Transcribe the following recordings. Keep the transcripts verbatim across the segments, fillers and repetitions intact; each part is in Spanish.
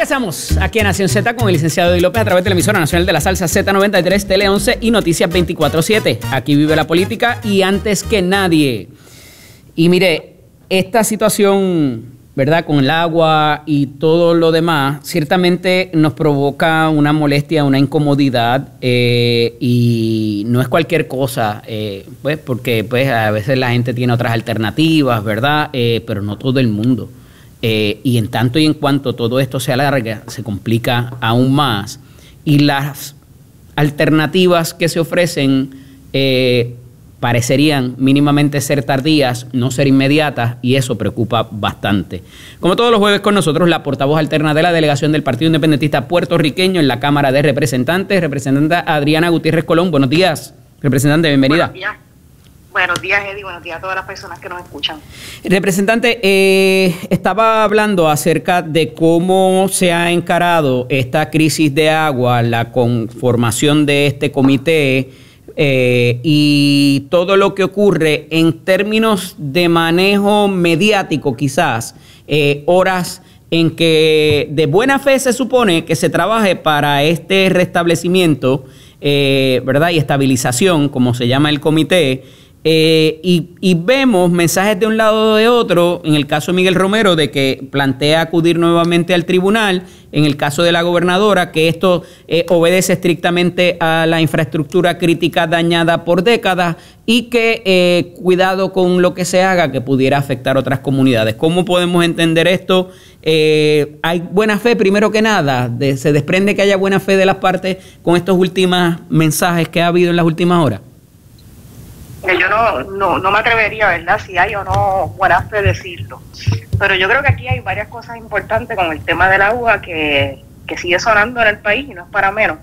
Regresamos aquí en Nación Z con el licenciado Eddie López a través de la emisora nacional de la salsa Z noventa y tres, Tele once y Noticias veinticuatro siete. Aquí vive la política y antes que nadie. Y mire, esta situación, ¿verdad?, con el agua y todo lo demás, ciertamente nos provoca una molestia, una incomodidad, eh, y no es cualquier cosa, eh, pues, porque pues a veces la gente tiene otras alternativas, ¿verdad?, eh, pero no todo el mundo. Eh, y en tanto y en cuanto todo esto se alarga, se complica aún más. Y las alternativas que se ofrecen eh, parecerían mínimamente ser tardías, no ser inmediatas, y eso preocupa bastante. Como todos los jueves con nosotros, la portavoz alterna de la delegación del Partido Independentista Puertorriqueño en la Cámara de Representantes, representante Adriana Gutiérrez Colón. Buenos días, representante, bienvenida. Buenos días. Buenos días, Eddie. Buenos días a todas las personas que nos escuchan. Representante, eh, estaba hablando acerca de cómo se ha encarado esta crisis de agua, la conformación de este comité eh, y todo lo que ocurre en términos de manejo mediático, quizás, eh, horas en que de buena fe se supone que se trabaje para este restablecimiento, eh, ¿verdad?, y estabilización, como se llama el comité. Eh, y, y vemos mensajes de un lado o de otro, en el caso de Miguel Romero, de que plantea acudir nuevamente al tribunal, en el caso de la gobernadora, que esto eh, obedece estrictamente a la infraestructura crítica dañada por décadas y que eh, cuidado con lo que se haga que pudiera afectar a otras comunidades. ¿Cómo podemos entender esto? Eh, ¿Hay buena fe, primero que nada? De, ¿Se desprende que haya buena fe de las partes con estos últimos mensajes que ha habido en las últimas horas? Yo no, no, no me atrevería, ¿verdad?, si hay o no buena fe decirlo. Pero yo creo que aquí hay varias cosas importantes con el tema del agua que, que sigue sonando en el país y no es para menos.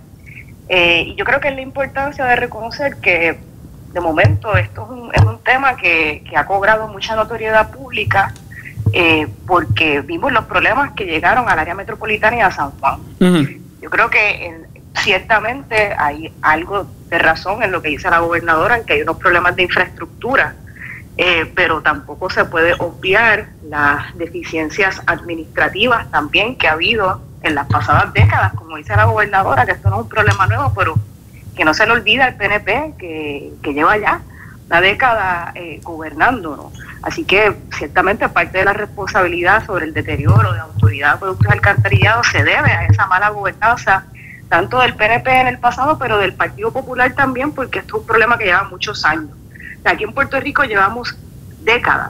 Eh, y yo creo que es la importancia de reconocer que, de momento, esto es un, es un tema que, que ha cobrado mucha notoriedad pública eh, porque vimos los problemas que llegaron al área metropolitana y a San Juan. Uh-huh. Yo creo que en, ciertamente hay algo de razón en lo que dice la gobernadora, en que hay unos problemas de infraestructura, eh, pero tampoco se puede obviar las deficiencias administrativas también que ha habido en las pasadas décadas, como dice la gobernadora, que esto no es un problema nuevo, pero que no se le olvida al P N P que, que lleva ya una década eh, gobernándonos. Así que ciertamente parte de la responsabilidad sobre el deterioro de la autoridad de acueductos y alcantarillados se debe a esa mala gobernanza tanto del P N P en el pasado, pero del Partido Popular también, porque esto es un problema que lleva muchos años. O sea, aquí en Puerto Rico llevamos décadas,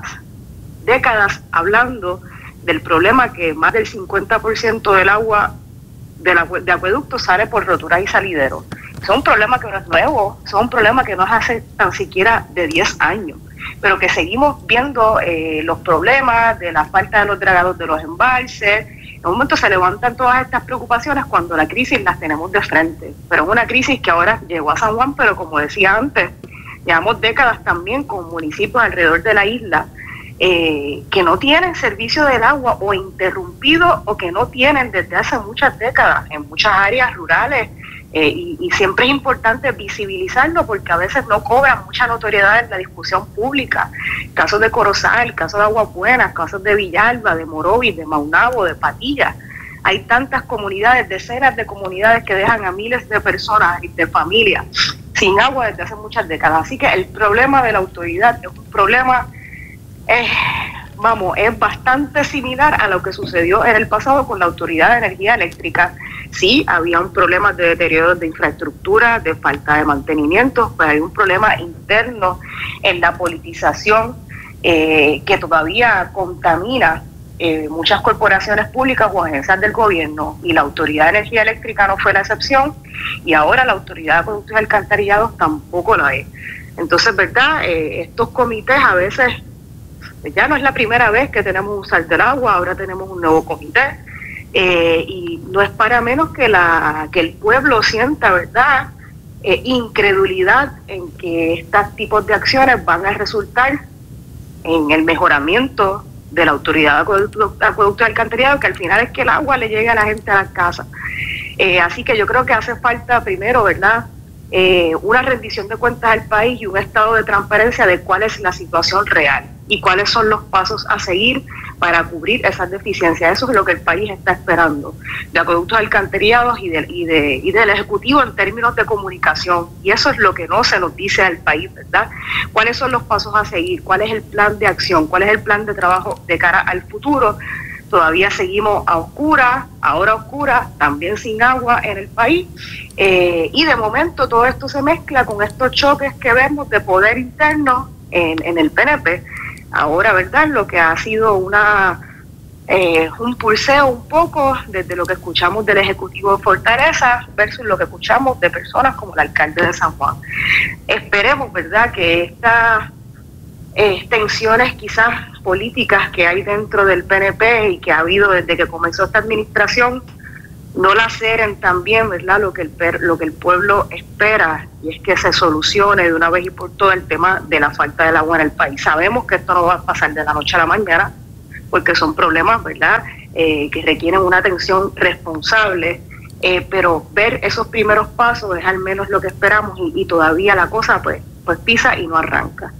décadas hablando del problema que más del cincuenta por ciento del agua de, la, de acueductos sale por roturas y salideros. Es un problema que no es nuevo, es un problema que no es hace tan siquiera de diez años, pero que seguimos viendo eh, los problemas de la falta de los dragados de los embalses. En un momento se levantan todas estas preocupaciones cuando la crisis las tenemos de frente, pero es una crisis que ahora llegó a San Juan, pero como decía antes, llevamos décadas también con municipios alrededor de la isla eh, que no tienen servicio del agua o interrumpido o que no tienen desde hace muchas décadas en muchas áreas rurales, eh, y, y siempre es importante visibilizarlo porque a veces no cobran mucha notoriedad en la discusión pública. Casos de Corozal, casos de Aguas Buenas, casos de Villalba, de Morovis, de Maunabo, de Patilla. Hay tantas comunidades, decenas de comunidades que dejan a miles de personas y de familias sin agua desde hace muchas décadas. Así que el problema de la autoridad es un problema, eh, vamos, es bastante similar a lo que sucedió en el pasado con la Autoridad de Energía Eléctrica. Sí, había un problema de deterioro de infraestructura, de falta de mantenimiento, pero hay un problema interno en la politización eh, que todavía contamina eh, muchas corporaciones públicas o agencias del gobierno, y la Autoridad de Energía Eléctrica no fue la excepción, y ahora la Autoridad de Acueductos y Alcantarillados tampoco la es. Entonces, ¿verdad? Eh, estos comités a veces, ya no es la primera vez que tenemos un Sal del Agua, ahora tenemos un nuevo comité, eh, y no es para menos que, la, que el pueblo sienta, ¿verdad?, eh, incredulidad en que estos tipos de acciones van a resultar en el mejoramiento de la Autoridad de Acueductos Acueducto y Alcantarillado, que al final es que el agua le llegue a la gente a las casas. Eh, así que yo creo que hace falta primero, ¿verdad?, eh, una rendición de cuentas al país y un estado de transparencia de cuál es la situación real y cuáles son los pasos a seguir para cubrir esas deficiencias. Eso es lo que el país está esperando, de acueductos alcantarillados y, de, y, de, y del Ejecutivo en términos de comunicación. Y eso es lo que no se nos dice al país, ¿verdad? ¿Cuáles son los pasos a seguir? ¿Cuál es el plan de acción? ¿Cuál es el plan de trabajo de cara al futuro? Todavía seguimos a oscuras, ahora a oscuras, también sin agua en el país. Eh, y de momento todo esto se mezcla con estos choques que vemos de poder interno en, en el P N P. Ahora, ¿verdad? Lo que ha sido una eh, un pulseo un poco desde lo que escuchamos del Ejecutivo de Fortaleza versus lo que escuchamos de personas como el alcalde de San Juan. Esperemos, ¿verdad?, que estas eh, tensiones quizás políticas que hay dentro del P N P y que ha habido desde que comenzó esta administración no laceren también, ¿verdad?, lo que el lo que el pueblo espera, y es que se solucione de una vez y por todas el tema de la falta del agua en el país. Sabemos que esto no va a pasar de la noche a la mañana, porque son problemas, ¿verdad?, eh, que requieren una atención responsable, eh, pero ver esos primeros pasos es al menos lo que esperamos, y, y todavía la cosa pues, pues pisa y no arranca.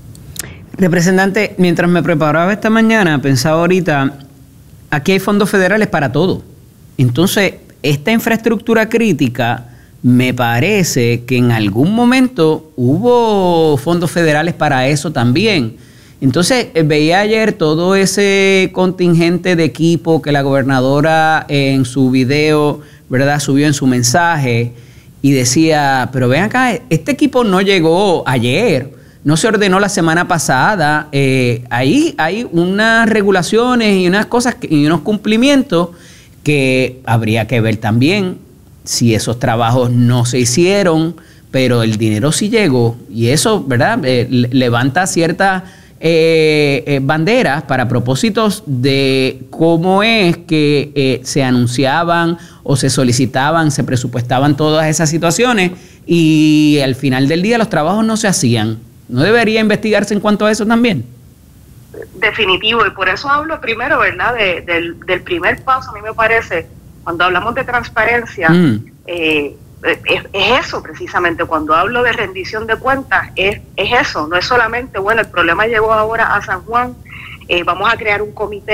Representante, mientras me preparaba esta mañana, pensaba ahorita, aquí hay fondos federales para todo. Entonces, esta infraestructura crítica, me parece que en algún momento hubo fondos federales para eso también. Entonces, veía ayer todo ese contingente de equipo que la gobernadora en su video, ¿verdad?, subió en su mensaje y decía, pero ven acá, este equipo no llegó ayer, no se ordenó la semana pasada, eh, ahí hay unas regulaciones y unas cosas que, y unos cumplimientos que habría que ver también si esos trabajos no se hicieron, pero el dinero sí llegó, y eso, ¿verdad?, eh, levanta ciertas eh, eh, banderas para propósitos de cómo es que eh, se anunciaban o se solicitaban, se presupuestaban todas esas situaciones, y al final del día los trabajos no se hacían. ¿No debería investigarse en cuanto a eso también? Definitivo, y por eso hablo primero, ¿verdad?, de, del, del primer paso. A mí me parece, cuando hablamos de transparencia, mm. eh, es, es eso precisamente, cuando hablo de rendición de cuentas, es, es eso, no es solamente, bueno, el problema llegó ahora a San Juan, eh, vamos a crear un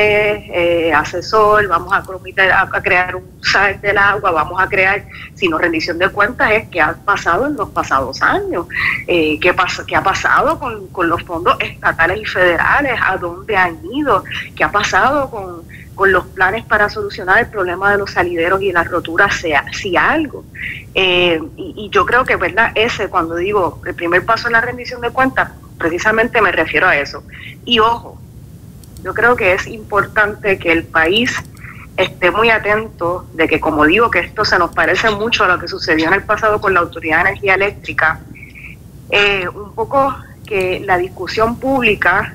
comité eh, asesor, vamos a, comité, a, a crear un S A R del agua, vamos a crear, sino rendición de cuentas es qué ha pasado en los pasados años, eh, qué, pas, qué ha pasado con, con los fondos estatales y federales, a dónde han ido, qué ha pasado con, con los planes para solucionar el problema de los salideros y las roturas, sea, si algo. Eh, y, y yo creo que, ¿verdad?, ese, cuando digo el primer paso en la rendición de cuentas, precisamente me refiero a eso. Y ojo, yo creo que es importante que el país esté muy atento de que, como digo, que esto se nos parece mucho a lo que sucedió en el pasado con la Autoridad de Energía Eléctrica, eh, un poco que la discusión pública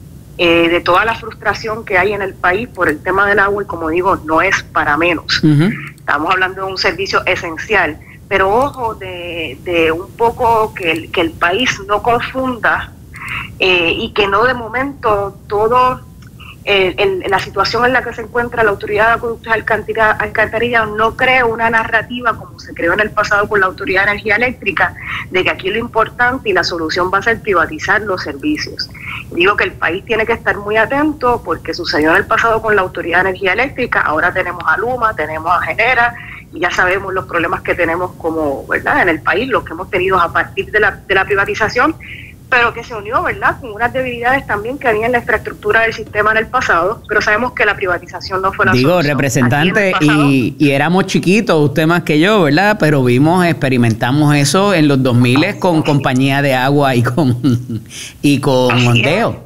eh, de toda la frustración que hay en el país por el tema del agua, y como digo, no es para menos. Uh-huh. Estamos hablando de un servicio esencial, pero ojo de, de un poco que el, que el país no confunda eh, y que no de momento todo... Eh, en, en la situación en la que se encuentra la Autoridad de Acueductos y Alcantarillados no cree una narrativa como se creó en el pasado con la Autoridad de Energía Eléctrica, de que aquí lo importante y la solución va a ser privatizar los servicios. Digo que el país tiene que estar muy atento porque sucedió en el pasado con la Autoridad de Energía Eléctrica, ahora tenemos a Luma, tenemos a Genera, y ya sabemos los problemas que tenemos como, ¿verdad?, en el país, los que hemos tenido a partir de la, de la privatización, pero que se unió, ¿verdad?, con unas debilidades también que había en la infraestructura del sistema en el pasado, pero sabemos que la privatización no fue la Digo, solución. Digo, representante, y, y éramos chiquitos, usted más que yo, ¿verdad?, pero vimos, experimentamos eso en los dos mil con Compañía de Agua y con y con Ondeo.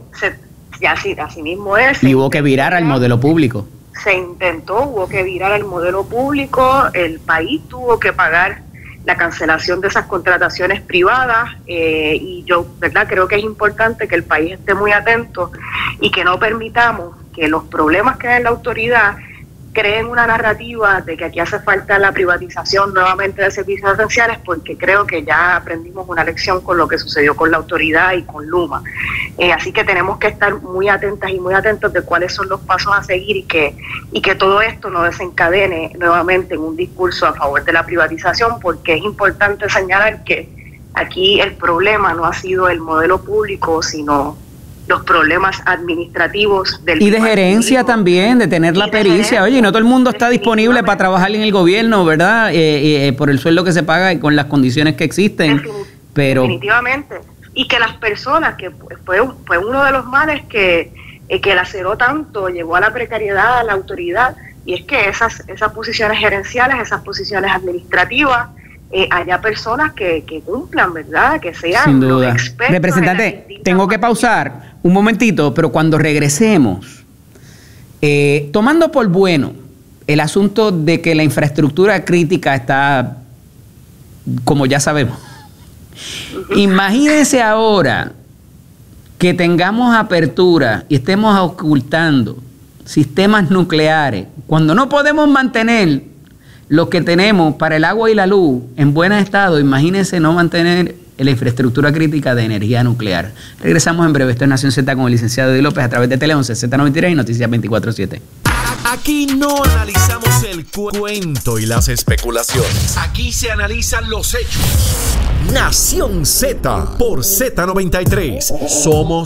Y así, así mismo es. Y hubo que virar al modelo público. Se intentó, hubo que virar al modelo público, el país tuvo que pagar la cancelación de esas contrataciones privadas, eh, y yo, ¿verdad?, creo que es importante que el país esté muy atento y que no permitamos que los problemas que hay en la autoridad creen una narrativa de que aquí hace falta la privatización nuevamente de servicios esenciales, porque creo que ya aprendimos una lección con lo que sucedió con la autoridad y con Luma. Eh, así que tenemos que estar muy atentas y muy atentos de cuáles son los pasos a seguir y que, y que todo esto no desencadene nuevamente en un discurso a favor de la privatización, porque es importante señalar que aquí el problema no ha sido el modelo público, sino los problemas administrativos del y de gerencia también, de tener la pericia. Oye, no todo el mundo está disponible para trabajar en el gobierno, ¿verdad? Eh, eh, por el sueldo que se paga y con las condiciones que existen. Definitivamente. Pero Definitivamente. Y que las personas, que fue, fue uno de los males que, eh, que laceró tanto, llevó a la precariedad, a la autoridad, y es que esas, esas posiciones gerenciales, esas posiciones administrativas, eh, haya personas que, que cumplan, ¿verdad? Que sean sin duda. Los expertos. Representante, tengo que pausar un momentito, pero cuando regresemos, eh, tomando por bueno el asunto de que la infraestructura crítica está, como ya sabemos, uh-huh. Imagínense ahora que tengamos apertura y estemos ocultando sistemas nucleares, cuando no podemos mantener lo que tenemos para el agua y la luz en buen estado. Imagínense no mantener la infraestructura crítica de energía nuclear. Regresamos en breve. Esto es Nación Z con el licenciado Eddie López a través de Tele once, Z noventa y tres y Noticias veinticuatro siete. Aquí no analizamos el cu- cuento y las especulaciones. Aquí se analizan los hechos. Nación Z por Z noventa y tres. Somos